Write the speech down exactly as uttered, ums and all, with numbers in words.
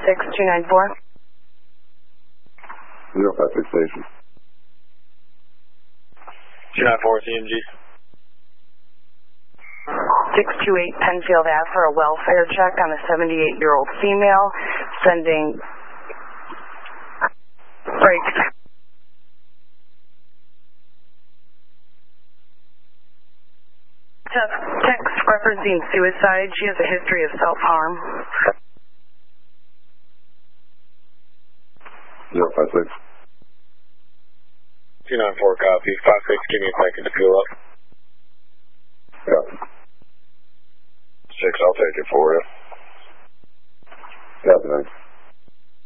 six two nine four. zero five six station. two nine four C M G. six two eight Penfield Ave for a welfare check on a seventy-eight-year-old female, sending brakes. Text referencing suicide. She has a history of self-harm. zero five six. two nine four copy. five six, give me a second to fuel up. Copy. six, I'll take it for you. Copy, thanks.